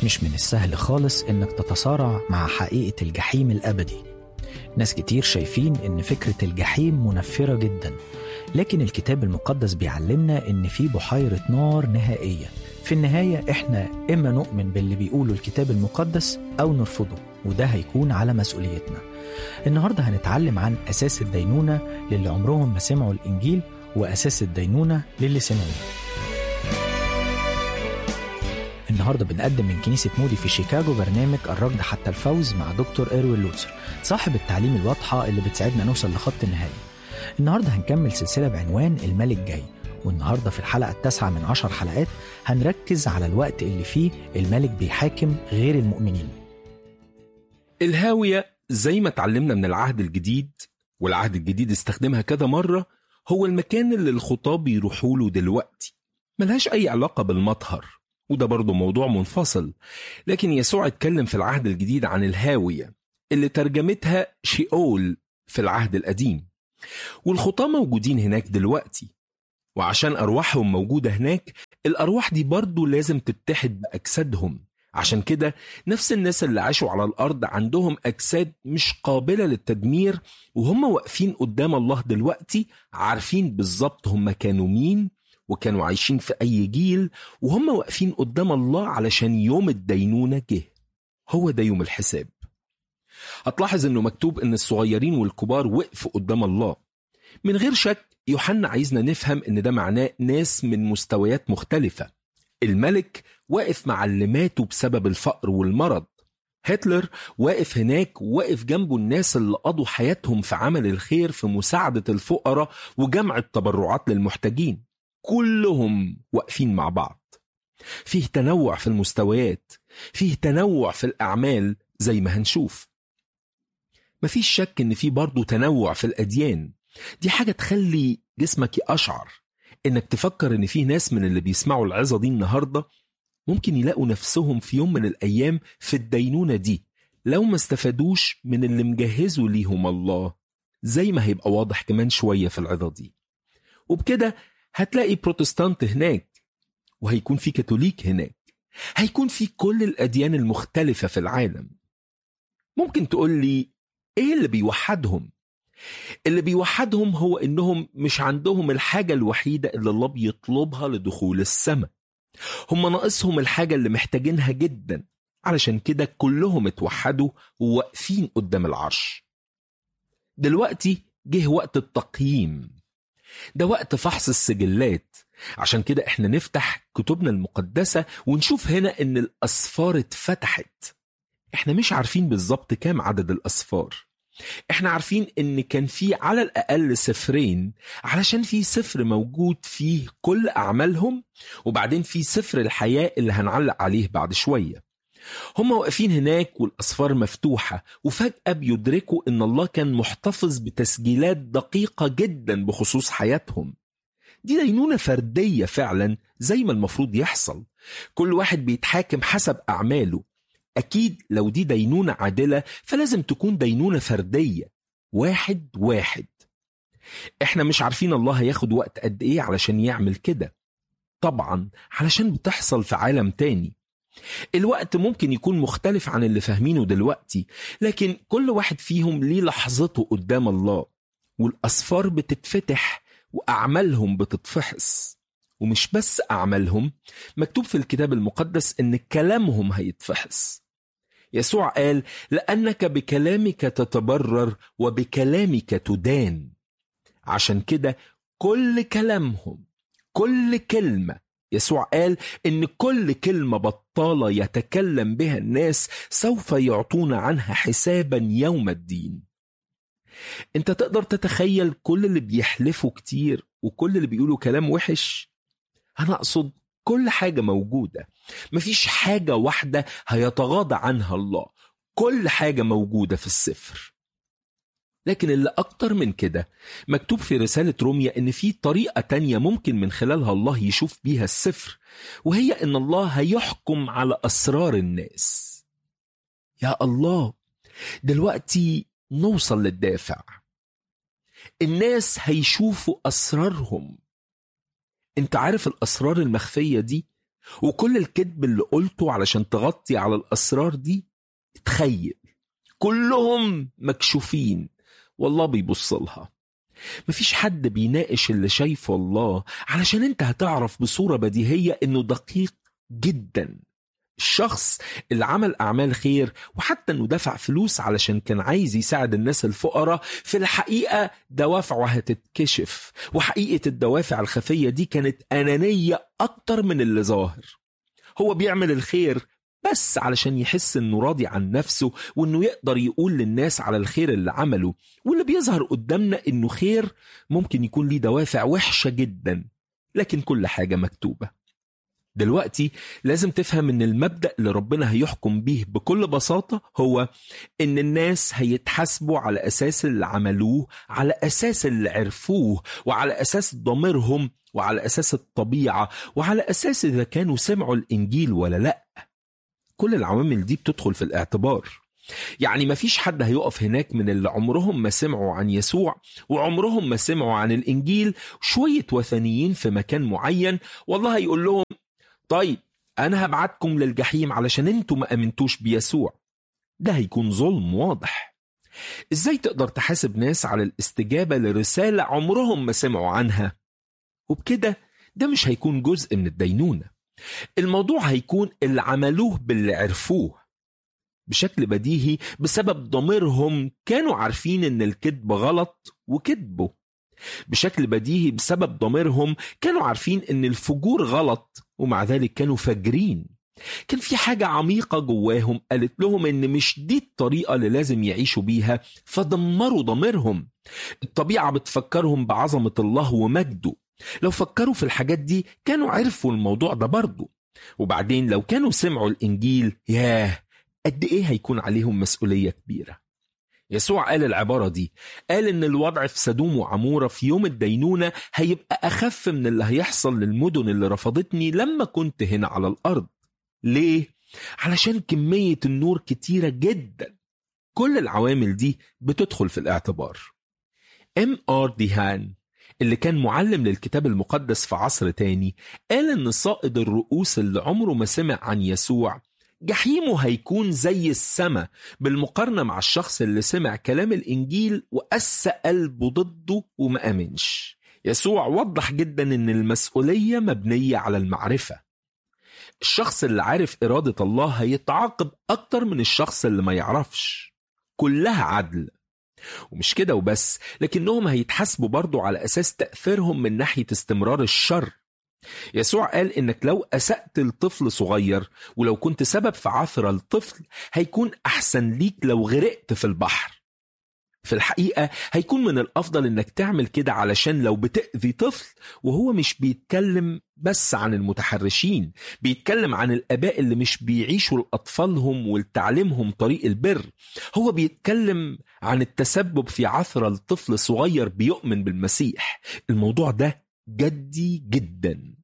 مش من السهل خالص إنك تتصارع مع حقيقة الجحيم الأبدي. ناس كتير شايفين إن فكرة الجحيم منفرة جدا، لكن الكتاب المقدس بيعلمنا إن في بحيرة نار نهائية. في النهاية إحنا إما نؤمن باللي بيقوله الكتاب المقدس أو نرفضه، وده هيكون على مسؤوليتنا. النهاردة هنتعلم عن أساس الدينونة للي عمرهم ما سمعوا الإنجيل، وأساس الدينونة للي سمعوه. النهاردة بنقدم من كنيسة مودي في شيكاغو برنامج الركض حتى الفوز مع دكتور إيروين لوتسر، صاحب التعليم الواضحة اللي بتساعدنا نوصل لخط النهاية. النهاردة هنكمل سلسلة بعنوان الملك جاي، والنهاردة في الحلقة 9 من 10 حلقات هنركز على الوقت اللي فيه الملك بيحاكم غير المؤمنين. الهاوية زي ما اتعلمنا من العهد الجديد، والعهد الجديد استخدمها كذا مرة، هو المكان اللي الخطاب بيروحوا له دلوقتي. ملهاش أي علاقة بالمطهر، وده برضو موضوع منفصل. لكن يسوع اتكلم في العهد الجديد عن الهاوية اللي ترجمتها شيئول في العهد القديم، والخطاة موجودين هناك دلوقتي. وعشان أرواحهم موجودة هناك، الأرواح دي برضو لازم تتحد بأجسادهم. عشان كده نفس الناس اللي عاشوا على الأرض عندهم أجساد مش قابلة للتدمير، وهم واقفين قدام الله دلوقتي عارفين بالظبط هم كانوا مين وكانوا عايشين في أي جيل، وهم واقفين قدام الله علشان يوم الدينونة جه. هو ده يوم الحساب. هتلاحظ انه مكتوب ان الصغيرين والكبار وقفوا قدام الله. من غير شك يوحنا عايزنا نفهم ان ده معناه ناس من مستويات مختلفة. الملك واقف مع اللي ماتوا بسبب الفقر والمرض. هتلر واقف هناك، واقف جنبه الناس اللي قضوا حياتهم في عمل الخير في مساعدة الفقراء وجمع التبرعات للمحتاجين. كلهم واقفين مع بعض. فيه تنوع في المستويات، فيه تنوع في الأعمال زي ما هنشوف. مفيش شك ان فيه برضو تنوع في الأديان. دي حاجة تخلي جسمك يقشعر انك تفكر ان فيه ناس من اللي بيسمعوا العظة دي النهاردة ممكن يلاقوا نفسهم في يوم من الأيام في الدينونة دي لو ما استفادوش من اللي مجهزوا ليهم الله، زي ما هيبقى واضح كمان شوية في العظة دي. وبكده هتلاقي بروتستانت هناك، وهيكون في كاثوليك هناك، هيكون في كل الأديان المختلفة في العالم. ممكن تقول لي ايه اللي بيوحدهم؟ اللي بيوحدهم هو انهم مش عندهم الحاجة الوحيدة اللي الله بيطلبها لدخول السماء. هم ناقصهم الحاجة اللي محتاجينها جدا، علشان كده كلهم اتوحدوا وواقفين قدام العرش. دلوقتي جه وقت التقييم، ده وقت فحص السجلات. عشان كده احنا نفتح كتبنا المقدسة ونشوف هنا ان الأسفار اتفتحت. احنا مش عارفين بالظبط كام عدد الأسفار. احنا عارفين ان كان في على الأقل سفرين، علشان في سفر موجود فيه كل أعمالهم، وبعدين في سفر الحياة اللي هنعلق عليه بعد شوية. هم واقفين هناك والأسفار مفتوحة، وفجأة بيدركوا ان الله كان محتفظ بتسجيلات دقيقة جدا بخصوص حياتهم. دي دينونة فردية فعلا زي ما المفروض يحصل. كل واحد بيتحاكم حسب أعماله. أكيد لو دي دينونة عادلة فلازم تكون دينونة فردية، واحد واحد. احنا مش عارفين الله هياخد وقت قد ايه علشان يعمل كده. طبعا علشان بتحصل في عالم تاني. الوقت ممكن يكون مختلف عن اللي فاهمينه دلوقتي، لكن كل واحد فيهم ليه لحظته قدام الله، والأسفار بتتفتح وأعمالهم بتتفحص. ومش بس أعمالهم، مكتوب في الكتاب المقدس إن كلامهم هيتفحص. يسوع قال: لأنك بكلامك تتبرر وبكلامك تدان. عشان كده كل كلامهم، كل كلمة، يسوع قال إن كل كلمة بطالة يتكلم بها الناس سوف يعطون عنها حسابا يوم الدين. انت تقدر تتخيل كل اللي بيحلفوا كتير وكل اللي بيقولوا كلام وحش؟ أنا أقصد كل حاجة موجودة، مفيش حاجة واحدة هيتغاضى عنها الله. كل حاجة موجودة في السفر. لكن اللي أكتر من كده مكتوب في رسالة روميا إن في طريقة تانية ممكن من خلالها الله يشوف بيها السفر، وهي إن الله هيحكم على أسرار الناس. يا الله، دلوقتي نوصل للدافع. الناس هيشوفوا أسرارهم. انت عارف الأسرار المخفية دي وكل الكذب اللي قلته علشان تغطي على الأسرار دي، تخيل كلهم مكشوفين والله بيبص لها. مفيش حد بيناقش اللي شايفه الله، علشان انت هتعرف بصورة بديهية انه دقيق جدا. الشخص اللي عمل أعمال خير وحتى انه دفع فلوس علشان كان عايز يساعد الناس الفقراء، في الحقيقة دوافعه هتتكشف، وحقيقة الدوافع الخفية دي كانت أنانية أكتر من اللي ظاهر. هو بيعمل الخير بس علشان يحس انه راضي عن نفسه، وانه يقدر يقول للناس على الخير اللي عمله. واللي بيظهر قدامنا انه خير ممكن يكون ليه دوافع وحشة جدا، لكن كل حاجة مكتوبة. دلوقتي لازم تفهم ان المبدأ اللي ربنا هيحكم بيه بكل بساطة هو ان الناس هيتحاسبوا على اساس اللي عملوه، على اساس اللي عرفوه، وعلى اساس ضميرهم، وعلى اساس الطبيعة، وعلى اساس اذا كانوا سمعوا الانجيل ولا لا. كل العوامل دي بتدخل في الاعتبار. يعني مفيش حد هيقف هناك من اللي عمرهم ما سمعوا عن يسوع وعمرهم ما سمعوا عن الإنجيل، شوية وثنيين في مكان معين، والله هيقول لهم طيب أنا هبعتكم للجحيم علشان انتوا ما أمنتوش بيسوع. ده هيكون ظلم واضح. إزاي تقدر تحاسب ناس على الاستجابة لرسالة عمرهم ما سمعوا عنها؟ وبكده ده مش هيكون جزء من الدينونة. الموضوع هيكون اللي عملوه باللي عرفوه. بشكل بديهي بسبب ضميرهم كانوا عارفين ان الكذب غلط وكذبوا. بشكل بديهي بسبب ضميرهم كانوا عارفين ان الفجور غلط ومع ذلك كانوا فاجرين. كان في حاجة عميقة جواهم قالت لهم ان مش دي الطريقة اللي لازم يعيشوا بيها، فدمروا ضميرهم. الطبيعة بتفكرهم بعظمة الله ومجده. لو فكروا في الحاجات دي كانوا عرفوا الموضوع ده برضو. وبعدين لو كانوا سمعوا الإنجيل، ياه قد إيه هيكون عليهم مسؤولية كبيرة. يسوع قال العبارة دي، قال إن الوضع في سدوم وعمورة في يوم الدينونة هيبقى أخف من اللي هيحصل للمدن اللي رفضتني لما كنت هنا على الأرض. ليه؟ علشان كمية النور كتيرة جدا. كل العوامل دي بتدخل في الاعتبار. M.R. ديهان اللي كان معلم للكتاب المقدس في عصر تاني قال إن صائد الرؤوس اللي عمره ما سمع عن يسوع جحيمه هيكون زي السماء بالمقارنة مع الشخص اللي سمع كلام الإنجيل وقسى قلبه ضده وما أمنش. يسوع وضح جدا إن المسؤولية مبنية على المعرفة. الشخص اللي عارف إرادة الله هيتعاقب أكتر من الشخص اللي ما يعرفش. كلها عدل. ومش كده وبس، لكنهم هيتحاسبوا برضو على أساس تأثيرهم من ناحية استمرار الشر. يسوع قال إنك لو أسأت لطفل صغير ولو كنت سبب في عثرة الطفل هيكون أحسن ليك لو غرقت في البحر. في الحقيقة هيكون من الأفضل إنك تعمل كده علشان لو بتأذي طفل وهو مش بيتكلم بس عن المتحرشين، بيتكلم عن الآباء اللي مش بيعيشوا لأطفالهم ولتعليمهم طريق البر. هو بيتكلم عن التسبب في عثرة لطفل صغير بيؤمن بالمسيح. الموضوع ده جدي جدا.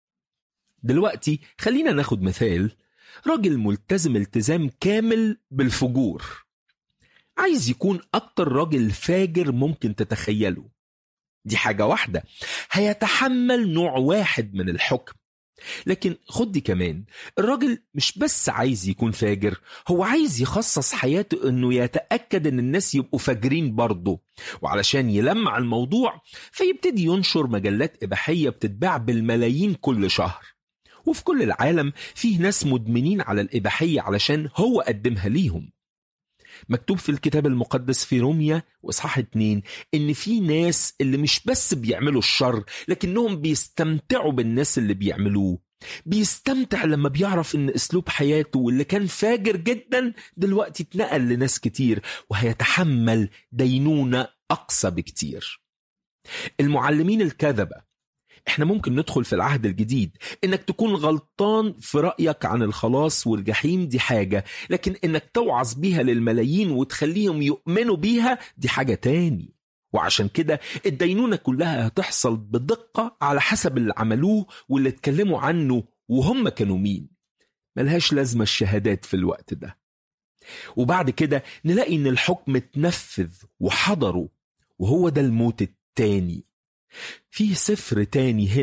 دلوقتي خلينا ناخد مثال. راجل ملتزم التزام كامل بالفجور، عايز يكون أكتر راجل فاجر ممكن تتخيله. دي حاجة واحدة، هيتحمل نوع واحد من الحكم. لكن خد دي كمان، الراجل مش بس عايز يكون فاجر، هو عايز يخصص حياته انه يتأكد ان الناس يبقوا فاجرين برضه. وعلشان يلمع الموضوع فيبتدي ينشر مجلات إباحية بتتباع بالملايين كل شهر. وفي كل العالم فيه ناس مدمنين على الإباحية علشان هو قدمها ليهم. مكتوب في الكتاب المقدس في روميا وإصحاح 2 إن في ناس اللي مش بس بيعملوا الشر لكنهم بيستمتعوا بالناس اللي بيعملوه. بيستمتع لما بيعرف إن أسلوب حياته واللي كان فاجر جدا دلوقتي اتنقل لناس كتير، وهيتحمل دينونة أقصى بكتير. المعلمين الكذبة، احنا ممكن ندخل في العهد الجديد. انك تكون غلطان في رأيك عن الخلاص والجحيم دي حاجة، لكن انك توعظ بيها للملايين وتخليهم يؤمنوا بيها دي حاجة تاني. وعشان كده الدينونة كلها هتحصل بدقة على حسب اللي عملوه واللي اتكلموا عنه وهم كانوا مين. ملهاش لازمة الشهادات في الوقت ده. وبعد كده نلاقي ان الحكم اتنفذ وحضروا، وهو ده الموت التاني. فيه سفر تاني هنا،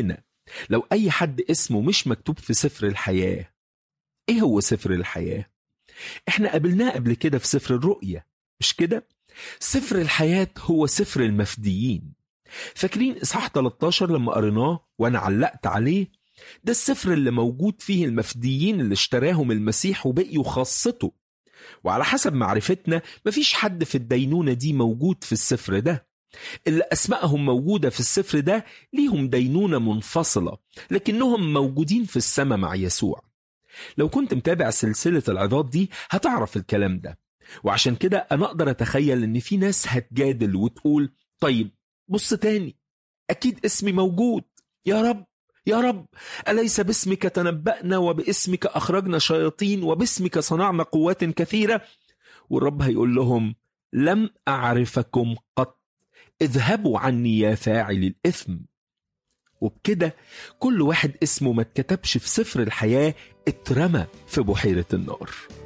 لو أي حد اسمه مش مكتوب في سفر الحياة، إيه هو سفر الحياة؟ إحنا قابلناه قبل كده في سفر الرؤيا، مش كده؟ سفر الحياة هو سفر المفديين. فاكرين إصحاح 13 لما قريناه وأنا علقت عليه؟ ده السفر اللي موجود فيه المفديين اللي اشتراهم المسيح وبقيوا خاصته. وعلى حسب معرفتنا مفيش حد في الدينونة دي موجود في السفر ده. اللي أسمائهم موجودة في السفر ده ليهم دينونة منفصلة، لكنهم موجودين في السماء مع يسوع. لو كنت متابع سلسلة العظات دي هتعرف الكلام ده. وعشان كده أنا أقدر أتخيل إن في ناس هتجادل وتقول طيب بص تاني، أكيد اسمي موجود. يا رب يا رب، أليس باسمك تنبأنا وباسمك أخرجنا شياطين وباسمك صنعنا قوات كثيرة؟ والرب هيقول لهم لم أعرفكم قط، اذهبوا عني يا فاعل الإثم. وبكده كل واحد اسمه ما اتكتبش في سفر الحياة اترمى في بحيرة النار.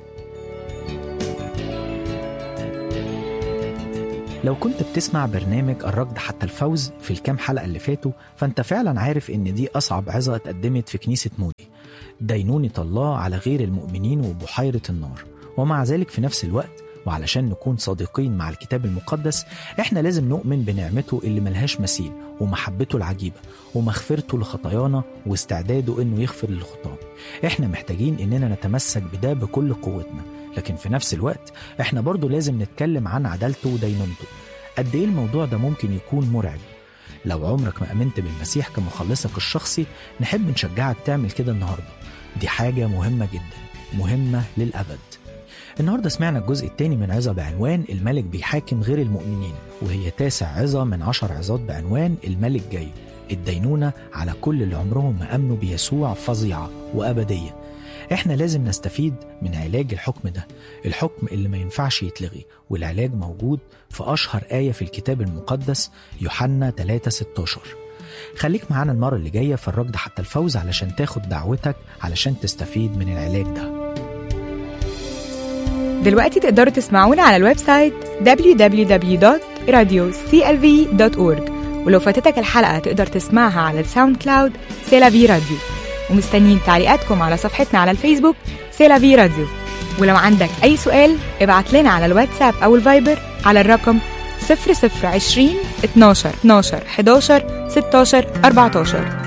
لو كنت بتسمع برنامج الركض حتى الفوز في الكام حلقة اللي فاتوا، فانت فعلا عارف ان دي أصعب عظة اتقدمت في كنيسة مودي، دينونة الله على غير المؤمنين وبحيرة النار. ومع ذلك في نفس الوقت، وعلشان نكون صادقين مع الكتاب المقدس، احنا لازم نؤمن بنعمته اللي ملهاش مثيل ومحبته العجيبة ومغفرته لخطايانا واستعداده انه يغفر للخطاة. احنا محتاجين اننا نتمسك بده بكل قوتنا، لكن في نفس الوقت احنا برضو لازم نتكلم عن عدالته ودينونته. قد ايه الموضوع ده ممكن يكون مرعب. لو عمرك ما امنت بالمسيح كمخلصك الشخصي، نحب نشجعك تعمل كده النهاردة. دي حاجة مهمة جدا، مهمة للأبد. النهاردة سمعنا الجزء الثاني من عظة بعنوان الملك بيحاكم غير المؤمنين، وهي 9 عظة من 10 عظات بعنوان الملك جاي. الدينونة على كل اللي عمرهم ما أمنوا بيسوع فظيعة وأبدية. احنا لازم نستفيد من علاج الحكم ده، الحكم اللي ما ينفعش يتلغي، والعلاج موجود في أشهر آية في الكتاب المقدس، يوحنا 3:16. خليك معانا المرة اللي جاية في الركض حتى الفوز علشان تاخد دعوتك علشان تستفيد من العلاج ده. دلوقتي تقدروا تسمعونا على الويب سايت www.radioclv.org، ولو فاتتك الحلقة تقدر تسمعها على الساوند كلاود سيلافي راديو. ومستنيين تعليقاتكم على صفحتنا على الفيسبوك سيلافي راديو. ولو عندك أي سؤال ابعت لنا على الواتساب أو الفايبر على الرقم 0020 12 11 16 14.